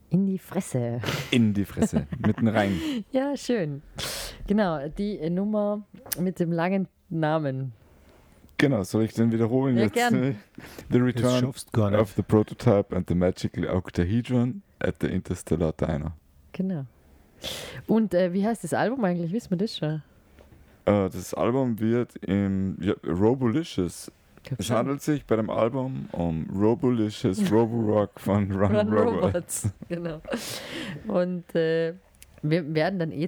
In die Fresse. In die Fresse, mitten rein. Ja, schön. Genau, die Nummer mit dem langen Namen. Genau, soll ich den wiederholen Ja, jetzt? gern. The Das Return schaffst du gar nicht. of the Prototype and the Magical Octahedron at the Interstellar Diner. Genau. Und wie heißt das Album eigentlich? Wissen wir das schon? Das Album wird im Robolicious. Es handelt sich bei dem Album um Robolicious Roborock von Run Robots. Genau. Und wir werden dann